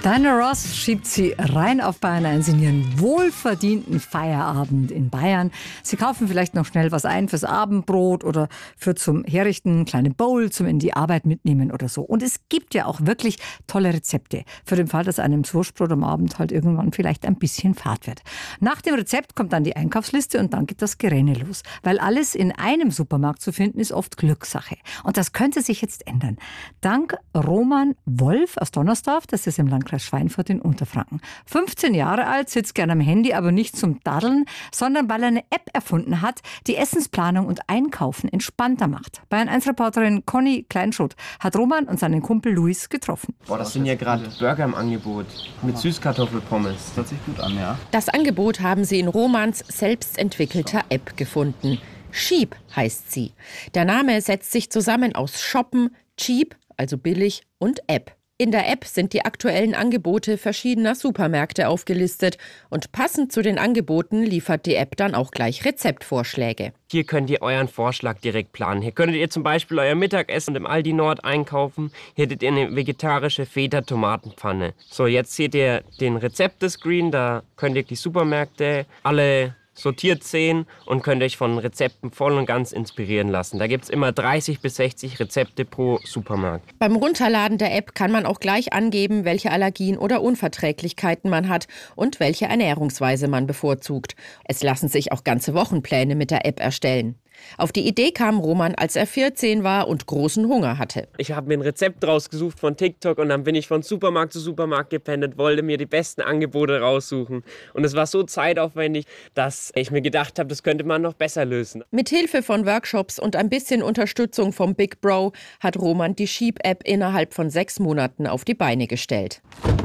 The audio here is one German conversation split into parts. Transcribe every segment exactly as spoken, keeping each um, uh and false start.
Diana Ross schiebt sie rein auf Bayern eins in ihren wohlverdienten Feierabend in Bayern. Sie kaufen vielleicht noch schnell was ein fürs Abendbrot oder für zum Herrichten, kleine Bowl zum in die Arbeit mitnehmen oder so. Und es gibt ja auch wirklich tolle Rezepte für den Fall, dass einem das Wurstbrot am Abend halt irgendwann vielleicht ein bisschen fad wird. Nach dem Rezept kommt dann die Einkaufsliste und dann geht das Gerenne los. Weil alles in einem Supermarkt zu finden, ist oft Glückssache. Und das könnte sich jetzt ändern. Dank Roman Wolf aus Donnersdorf, das ist im Landkreis Schweinfurt in Unterfranken. fünfzehn Jahre alt, sitzt gerne am Handy, aber nicht zum Daddeln, sondern weil er eine App erfunden hat, die Essensplanung und Einkaufen entspannter macht. Bayern eins Reporterin Conny Kleinschott hat Roman und seinen Kumpel Luis getroffen. Boah, das sind ja gerade Burger im Angebot mit Süßkartoffelpommes. Das hört sich gut an, ja. Das Angebot haben sie in Romans selbst entwickelter App gefunden. Sheep heißt sie. Der Name setzt sich zusammen aus Shoppen, Cheap, also billig, und App. In der App sind die aktuellen Angebote verschiedener Supermärkte aufgelistet und passend zu den Angeboten liefert die App dann auch gleich Rezeptvorschläge. Hier könnt ihr euren Vorschlag direkt planen. Hier könntet ihr zum Beispiel euer Mittagessen im Aldi Nord einkaufen. Hier hättet ihr eine vegetarische Feta-Tomatenpfanne. So, jetzt seht ihr den Rezepte-Screen. Da könnt ihr die Supermärkte alle sortiert sehen und könnt euch von Rezepten voll und ganz inspirieren lassen. Da gibt es immer dreißig bis sechzig Rezepte pro Supermarkt. Beim Runterladen der App kann man auch gleich angeben, welche Allergien oder Unverträglichkeiten man hat und welche Ernährungsweise man bevorzugt. Es lassen sich auch ganze Wochenpläne mit der App erstellen. Auf die Idee kam Roman, als er vierzehn war und großen Hunger hatte. Ich habe mir ein Rezept rausgesucht von TikTok und dann bin ich von Supermarkt zu Supermarkt gependelt, wollte mir die besten Angebote raussuchen. Und es war so zeitaufwendig, dass ich mir gedacht habe, das könnte man noch besser lösen. Mit Hilfe von Workshops und ein bisschen Unterstützung vom Big Bro hat Roman die Sheep-App innerhalb von sechs Monaten auf die Beine gestellt.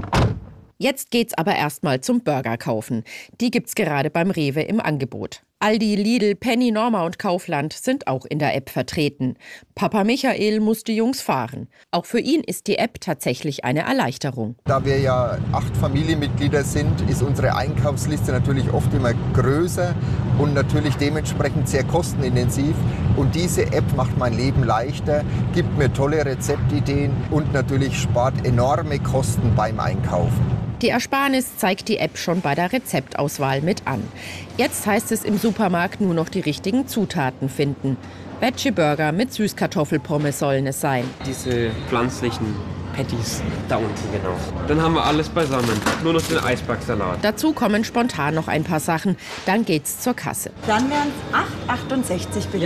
Jetzt geht's aber erstmal zum Burger kaufen. Die gibt's gerade beim Rewe im Angebot. Aldi, Lidl, Penny, Norma und Kaufland sind auch in der App vertreten. Papa Michael muss die Jungs fahren. Auch für ihn ist die App tatsächlich eine Erleichterung. Da wir ja acht Familienmitglieder sind, ist unsere Einkaufsliste natürlich oft immer größer und natürlich dementsprechend sehr kostenintensiv. Und diese App macht mein Leben leichter, gibt mir tolle Rezeptideen und natürlich spart enorme Kosten beim Einkaufen. Die Ersparnis zeigt die App schon bei der Rezeptauswahl mit an. Jetzt heißt es im Supermarkt nur noch die richtigen Zutaten finden. Veggie-Burger mit Süßkartoffelpommes sollen es sein. Diese pflanzlichen Patties da unten, genau. Dann haben wir alles beisammen. Nur noch den Eisbergsalat. Dazu kommen spontan noch ein paar Sachen. Dann geht's zur Kasse. Dann wären es acht Euro achtundsechzig bitte.